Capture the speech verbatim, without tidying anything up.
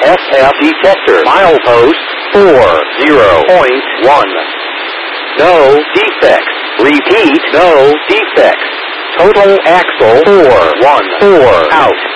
S F detector. Milepost four zero point one. No defects. Repeat, no defects. Total axle four one four out.